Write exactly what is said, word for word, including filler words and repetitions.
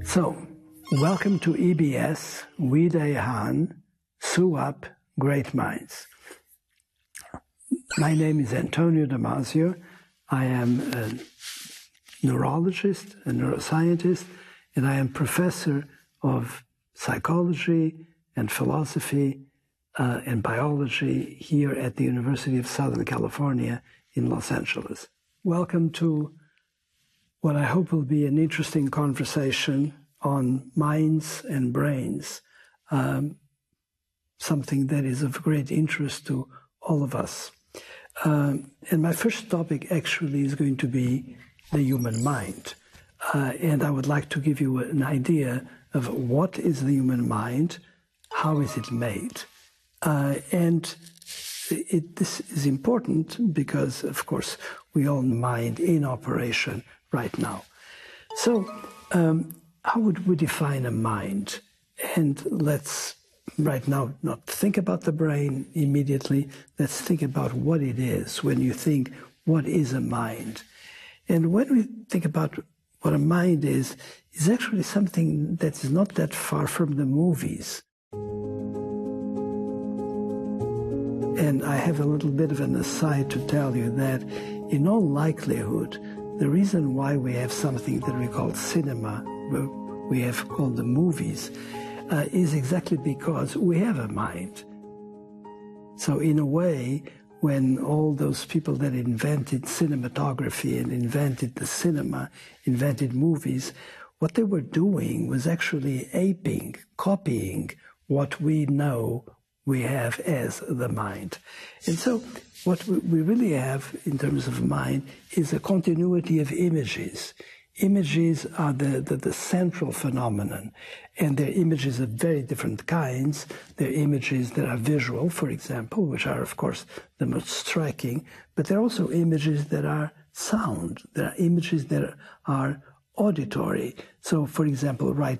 So, welcome to E B S, Widehan, Suap, Great Minds. My name is Antonio Damasio. I am a neurologist, a neuroscientist, and I am professor of psychology and philosophy uh, and biology here at the University of Southern California in Los Angeles. Welcome to what I hope will be an interesting conversation on minds and brains, um, something that is of great interest to all of us. Um, and my first topic actually is going to be the human mind. Uh, and I would like to give you an idea of what is the human mind, how is it made. Uh, and it, this is important because, of course, we all mind in operation right now. So um, how would we define a mind? And let's right now not think about the brain immediately. Let's think about what it is when you think, what is a mind? And when we think about what a mind is, is actually something that is not that far from the movies. And I have a little bit of an aside to tell you that in all likelihood, the reason why we have something that we call cinema, we have called the movies, uh, is exactly because we have a mind. So in a way, when all those people that invented cinematography and invented the cinema, invented movies, what they were doing was actually aping, copying what we know we have as the mind. And so what we really have in terms of mind is a continuity of images. Images are the, the, the central phenomenon, and they're images of very different kinds. They're images that are visual, for example, which are, of course, the most striking, but they're also images that are sound. There are images that are auditory. So, for example, right